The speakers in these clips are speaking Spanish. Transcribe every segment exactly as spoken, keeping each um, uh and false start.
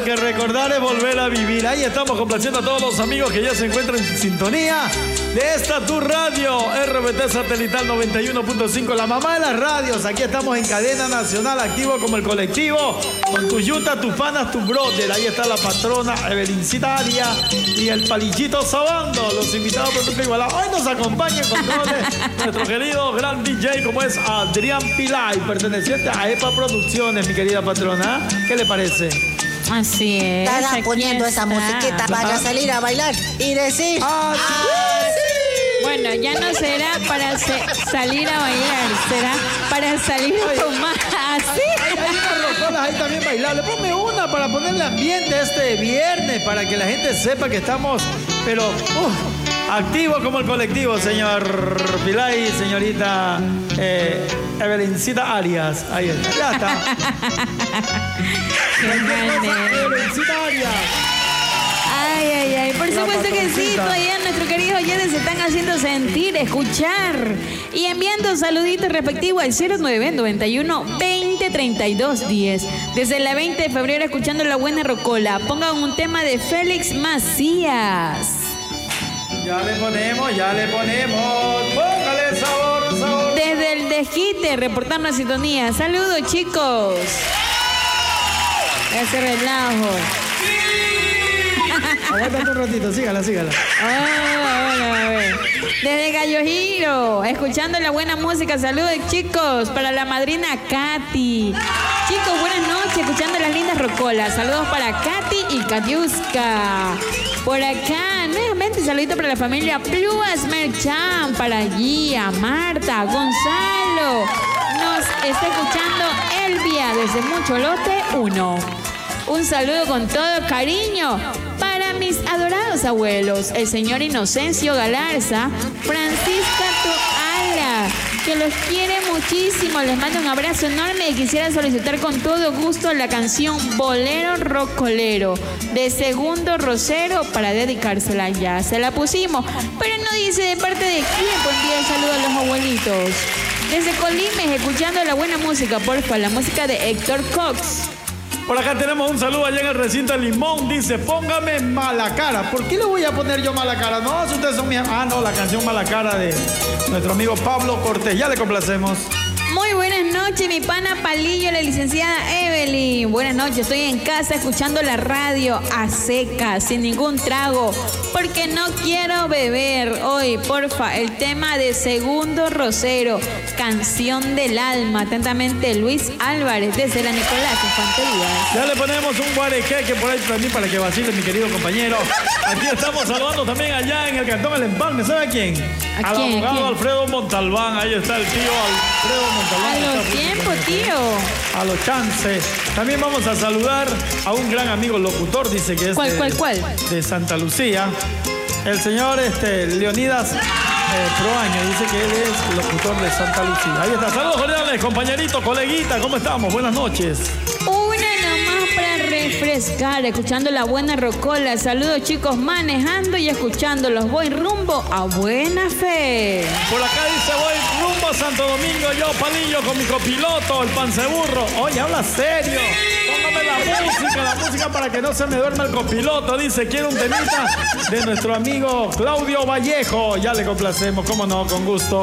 que recordar es volver a vivir. Ahí estamos complaciendo a todos los amigos que ya se encuentran en sintonía de esta tu radio, R B T Satelital noventa y uno punto cinco, la mamá de las radios. Aquí estamos en cadena nacional, activo como el colectivo, con tu yuta, tus panas, tu brother. Ahí está la patrona Evelincita Aria y el palillito Sabando, los invitados por tu igualdad. Hoy nos acompaña en controles nuestro querido gran D J, como es Adrián Pilay, perteneciente a EPA Producciones, mi querida patrona. ¿Qué le parece? Así es. Estará poniendo esa musiquita para salir a bailar y decir... ¡Ah, sí! Bueno, ya no será para salir a bailar, será para salir a tomar. ¿Así? Hay, hay unas rocolas ahí también bailables. Ponme una para ponerle ambiente este viernes, para que la gente sepa que estamos, pero... Uh, activo como el colectivo, señor Pilay, señorita eh, Evelincita Arias. Ahí está, ya está. Evelincita Arias. Ay, ay, ay. Por supuesto que sí, todavía nuestros queridos oyentes se están haciendo sentir, escuchar y enviando saluditos respectivos al cero nueve noventa y uno veinte treinta y dos diez. Desde la veinte de febrero escuchando La Buena Rocola. Pongan un tema de Félix Macías. Ya le ponemos, ya le ponemos. Póngale sabor, sabor. Desde el desquite, reportando la sintonía. Saludos, chicos. Ese relajo. Aguántate un ratito, sígala, sígala. Ah, bueno, a ver. Desde Gallo Giro, escuchando la buena música. Saludos, chicos, para la madrina Katy. Chicos, buenas noches, escuchando las lindas rocolas. Saludos para Katy y Katiuska. Por acá, nuevamente, saludito para la familia Pluas Merchan, para Gia, Marta, Gonzalo. Nos está escuchando Elvia desde Mucholote uno. Un saludo con todo cariño para mis adorados abuelos, el señor Inocencio Galarza, Francisca Toala, que los quiere muchísimo. Les mando un abrazo enorme y quisiera solicitar con todo gusto la canción Bolero Rocolero de Segundo Rosero para dedicársela. Ya se la pusimos, pero no dice de parte de quién. Buen día, saludo a los abuelitos. Desde Colimes, escuchando la buena música, porfa, la música de Héctor Cox. Por acá tenemos un saludo allá en el recinto de Limón. Dice, póngame Mala Cara. ¿Por qué le voy a poner yo Mala Cara? No, si ustedes son mis... Ah, no, la canción Mala Cara de nuestro amigo Pablo Cortés. Ya le complacemos. Muy buenas noches, mi pana Palillo, la licenciada Evelyn. Buenas noches, estoy en casa escuchando la radio a seca, sin ningún trago, porque no quiero beber. Hoy, porfa, el tema de Segundo Rosero, Canción del Alma. Atentamente, Luis Álvarez, desde la Nicolás Infantería. Ya le ponemos un guarequeque por ahí también para que vacile, mi querido compañero. Aquí estamos saludando también allá en el Cantón El Empalme. ¿Sabe a quién? ¿A Al quién? abogado ¿Quién? Alfredo Montalbán. Ahí está el tío Alfredo Montalbán. A los tiempos, tío. A los chances. También vamos a saludar a un gran amigo locutor, dice que es ¿Cuál, de, cuál, cuál? de Santa Lucía. El señor este, Leonidas eh, Proaño, dice que él es locutor de Santa Lucía. Ahí está. Saludos cordiales, compañerito, coleguita, ¿cómo estamos? Buenas noches. Una nomás para refrescar, escuchando la buena rocola. Saludos, chicos, manejando y escuchándolos. Voy rumbo a Buena Fe. Por acá dice, voy rumbo a Santo Domingo, yo, Palillo, con mi copiloto, el panceburro. Oye, habla serio. Póngame la música, la música para que no se me duerma el copiloto. Dice, quiero un temita de nuestro amigo Claudio Vallejo. Ya le complacemos, cómo no, con gusto.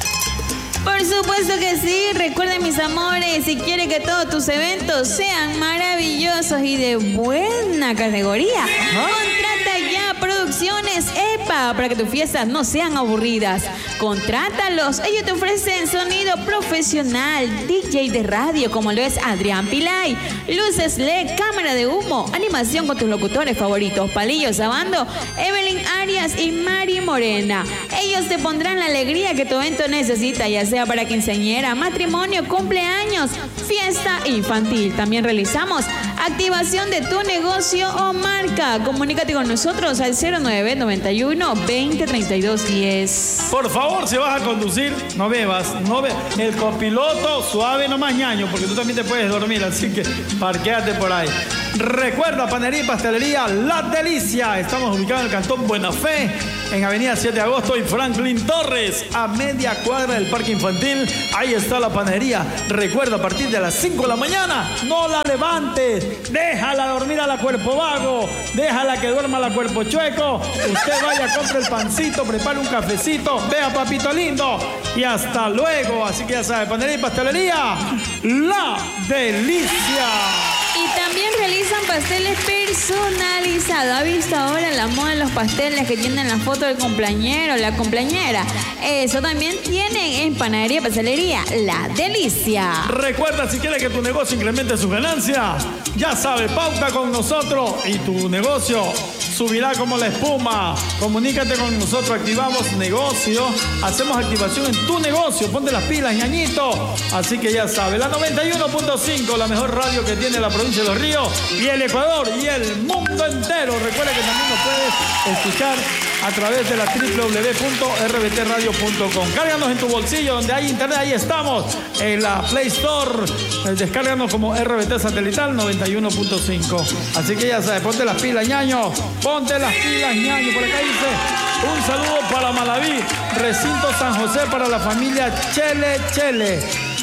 Por supuesto que sí. Recuerden, mis amores, si quieren que todos tus eventos sean maravillosos y de buena categoría, ¿Ah? contrata ya Producciones EPA para que tus fiestas no sean aburridas. Contrátalos. Ellos te ofrecen sonido profesional, D J de radio como lo es Adrián Pilay, luces L E D, cámara de humo, animación con tus locutores favoritos, Palillo Sabando, Evelyn Arias y Mari Morena. Ellos te pondrán la alegría que tu evento necesita, ya sea para quinceañera, matrimonio, cumpleaños, fiesta infantil. También realizamos activación de tu negocio o marca. Comunícate con nosotros al cero nueve noventa y uno veinte treinta y dos diez. Por favor, si vas a conducir, no bebas, no bebas. El copiloto, suave nomás ñaño, porque tú también te puedes dormir, así que parquéate por ahí. Recuerda, Panadería y Pastelería La Delicia. Estamos ubicados en el Cantón Buena Fe, en Avenida siete de agosto y Franklin Torres, a media cuadra del Parque Infantil. Ahí está la panadería. Recuerda, a partir de las cinco de la mañana, no la levantes. Déjala dormir a la cuerpo vago. Déjala que duerma a la cuerpo chueco. Usted vaya, compre el pancito, prepare un cafecito. Vea, papito lindo. Y hasta luego. Así que ya sabe, Panadería y Pastelería La Delicia. Y también realizan pasteles personalizados. ¿Ha visto ahora la moda de los pasteles que tienen la foto del cumpleañero, la cumpleañera? Eso también tienen en Panadería y Pastelería La Delicia. Recuerda, si quieres que tu negocio incremente sus ganancias, ya sabes, pauta con nosotros y tu negocio subirá como la espuma. Comunícate con nosotros, activamos negocio, hacemos activación en tu negocio. Ponte las pilas, ñañito. Así que ya sabes, la noventa y uno punto cinco, la mejor radio que tiene la provincia de Los Ríos y el Ecuador y el mundo entero. Recuerda que también nos puedes escuchar a través de la doble u doble u doble u punto r b t radio punto com. Cárganos en tu bolsillo, donde hay internet, ahí estamos. En la Play Store, descárganos como R B T Satelital noventa y uno punto cinco. Así que ya sabes, ponte las pilas, ñaño. Ponte las pilas, ñaño. Por acá dice, un saludo para Malaví, Recinto San José, para la familia Chele Chele.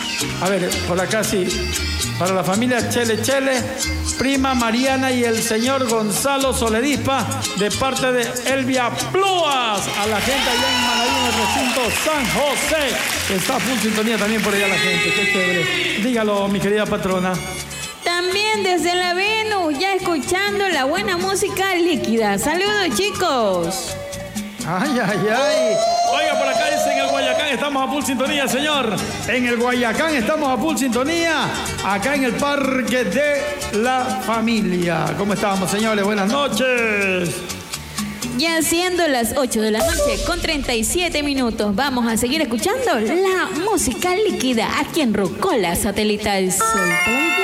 A ver, por acá sí. Para la familia Chele Chele, prima Mariana y el señor Gonzalo Soledispa, de parte de Elvia Pluas. A la gente allá en Manaví, en el Recinto San José. Está a full sintonía también por allá la gente. Qué chévere. Dígalo, mi querida patrona. También desde la Venus, ya escuchando la buena música líquida. Saludos, chicos. Ay, ay, ay. Oiga, por acá dice, en el Guayacán estamos a full sintonía, señor. En el Guayacán estamos a full sintonía. Acá en el Parque de la Familia. ¿Cómo estamos, señores? Buenas noches. Ya siendo las ocho de la noche con treinta y siete minutos, vamos a seguir escuchando la música líquida aquí en Rocola Satelital Sol.